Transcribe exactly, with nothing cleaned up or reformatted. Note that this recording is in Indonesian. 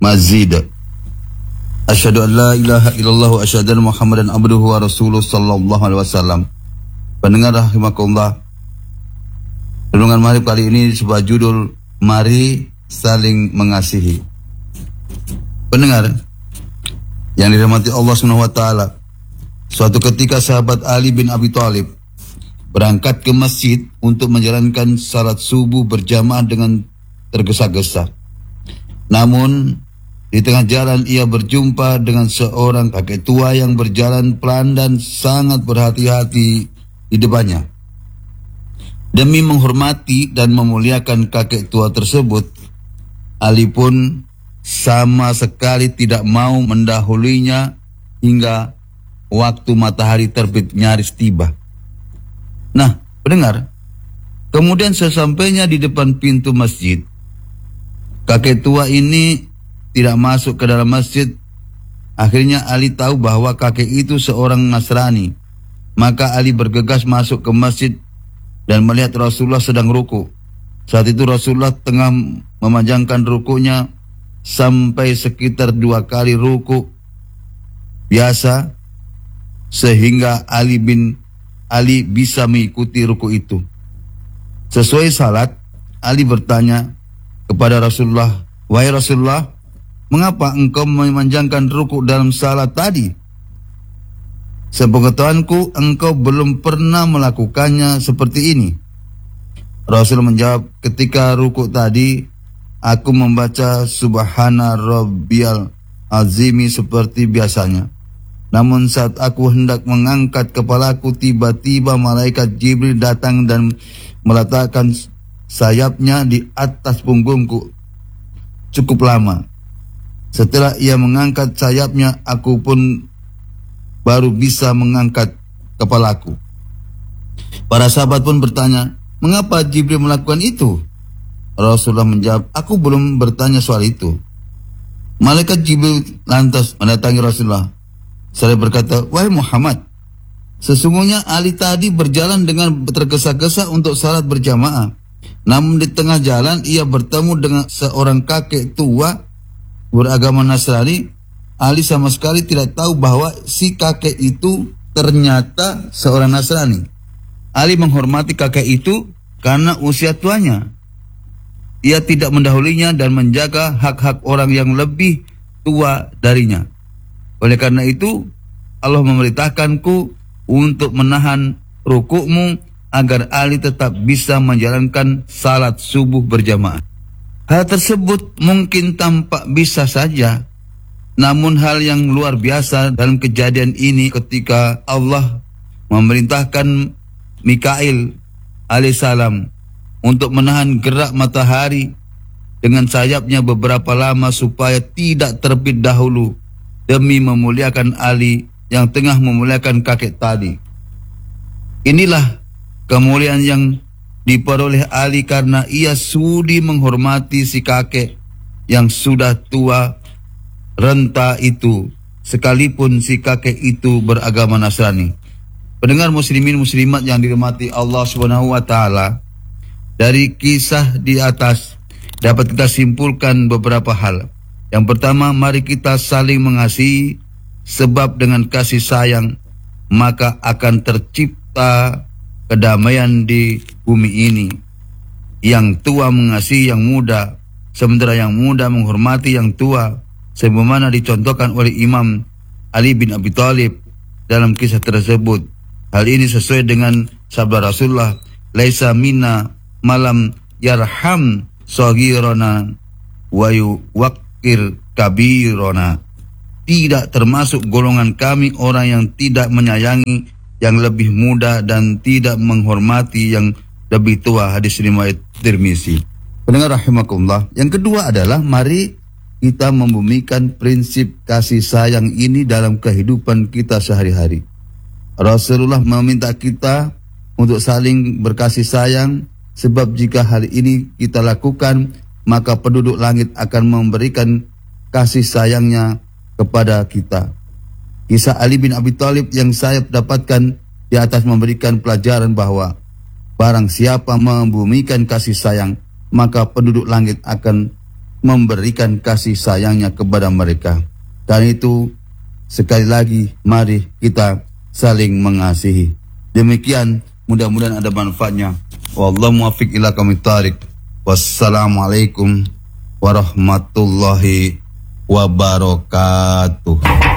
mazid. Asyhadu an la ilaha illallah wa asyhadu anna Muhammadan abduhu wa rasuluh sallallahu alaihi wasallam. Pendengar rahimakumullah, renungan maghrib kali ini sebuah judul, mari saling mengasihi. Pendengar yang dirahmati Allah Subhanahu wa taala, suatu ketika sahabat Ali bin Abi Thalib berangkat ke masjid untuk menjalankan salat subuh berjamaah dengan tergesa-gesa. Namun di tengah jalan ia berjumpa dengan seorang kakek tua yang berjalan pelan dan sangat berhati-hati di depannya. Demi menghormati dan memuliakan kakek tua tersebut, Ali pun sama sekali tidak mau mendahulunya hingga waktu matahari terbit nyaris tiba. Nah, pendengar, kemudian sesampainya di depan pintu masjid, kakek tua ini tidak masuk ke dalam masjid. Akhirnya Ali tahu bahwa kakek itu seorang Nasrani. Maka Ali bergegas masuk ke masjid dan melihat Rasulullah sedang ruku. Saat itu Rasulullah tengah memanjangkan rukunya sampai sekitar dua kali ruku biasa, sehingga Ali bin Ali bisa mengikuti ruku itu. Sesuai salat, Ali bertanya kepada Rasulullah, "Wahai Rasulullah, mengapa engkau memanjangkan ruku dalam salat tadi? Sepengetahuanku engkau belum pernah melakukannya seperti ini." Rasul menjawab, "Ketika ruku tadi, aku membaca Subhana Rabbiyal Azimi seperti biasanya. Namun saat aku hendak mengangkat kepalaku, tiba-tiba malaikat Jibril datang dan meletakkan sayapnya di atas punggungku cukup lama. Setelah ia mengangkat sayapnya, aku pun baru bisa mengangkat kepalaku." Para sahabat pun bertanya, "Mengapa Jibril melakukan itu?" Rasulullah menjawab, "Aku belum bertanya soal itu." Malaikat Jibril lantas mendatangi Rasulullah. Saya berkata, "Wahai Muhammad, sesungguhnya Ali tadi berjalan dengan tergesa-gesa untuk salat berjamaah. Namun di tengah jalan ia bertemu dengan seorang kakek tua beragama Nasrani. Ali sama sekali tidak tahu bahwa si kakek itu ternyata seorang Nasrani. Ali menghormati kakek itu karena usia tuanya. Ia tidak mendahulinya dan menjaga hak-hak orang yang lebih tua darinya. Oleh karena itu, Allah memerintahkanku untuk menahan rukukmu agar Ali tetap bisa menjalankan salat subuh berjamaah." Hal tersebut mungkin tampak bisa saja, namun hal yang luar biasa dalam kejadian ini ketika Allah memerintahkan Mikail alaihissalam untuk menahan gerak matahari dengan sayapnya beberapa lama supaya tidak terbit dahulu demi memuliakan Ali yang tengah memuliakan kakek tadi. Inilah kemuliaan yang diperoleh Ali karena ia sudi menghormati si kakek yang sudah tua renta itu, sekalipun si kakek itu beragama Nasrani. Pendengar muslimin muslimat yang dirahmati Allah Subhanahu wa taala, dari kisah di atas dapat kita simpulkan beberapa hal. Yang pertama, mari kita saling mengasihi, sebab dengan kasih sayang maka akan tercipta kedamaian di bumi ini. Yang tua mengasihi yang muda, sementara yang muda menghormati yang tua, sebagaimana dicontohkan oleh Imam Ali bin Abi Thalib dalam kisah tersebut. Hal ini sesuai dengan sabda Rasulullah, "Laisa minna malam yarham saghirana wa yuwaqqir kabirona." Tidak termasuk golongan kami orang yang tidak menyayangi yang lebih muda dan tidak menghormati yang lebih tua. Hadis riwayat Tirmizi. Pendengar rahimakumullah, yang kedua adalah mari kita membumikan prinsip kasih sayang ini dalam kehidupan kita sehari-hari. Rasulullah meminta kita untuk saling berkasih sayang, sebab jika hal ini kita lakukan, maka penduduk langit akan memberikan kasih sayangnya kepada kita. Kisah Ali bin Abi Thalib yang saya dapatkan di atas memberikan pelajaran bahwa barang siapa membumikan kasih sayang, maka penduduk langit akan memberikan kasih sayangnya kepada mereka. Dan itu sekali lagi mari kita saling mengasihi. Demikian, mudah-mudahan ada manfaatnya. Wallahu muwaffiq ila aqwamit thariq. Wassalamualaikum warahmatullahi wabarakatuh.